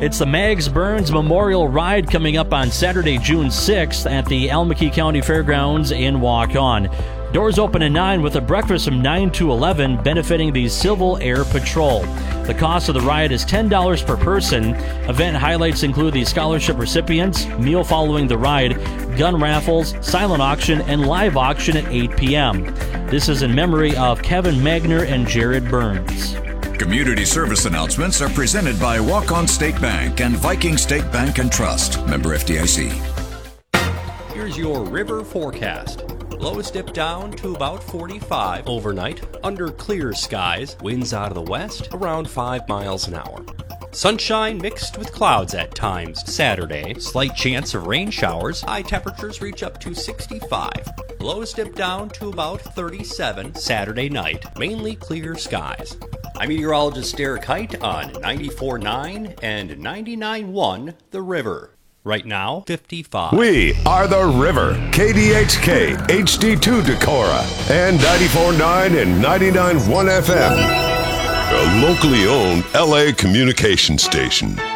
It's the Mags Burns Memorial Ride coming up on Saturday, June 6th at the Almaquee County Fairgrounds in Waukon. Doors open at 9 with a breakfast from 9 to 11 benefiting the Civil Air Patrol. The cost of the ride is $10 per person. Event highlights include the scholarship recipients, meal following the ride, gun raffles, silent auction, and live auction at 8 p.m. This is in memory of Kevin Magner and Jared Burns. Community service announcements are presented by Waukon State Bank and Viking State Bank and Trust. Member FDIC. Here's your river forecast. Lows dip down to about 45 overnight under clear skies. Winds out of the west around 5 miles an hour. Sunshine mixed with clouds at times Saturday. Slight chance of rain showers. High temperatures reach up to 65. Lows dip down to about 37 Saturday night. Mainly clear skies. I'm meteorologist Derek Height on 94.9 and 99.1 The River. Right now, 55. We are The River, KDHK, HD2 Decorah, and 94.9 and 99.1 FM. A locally owned LA communication station.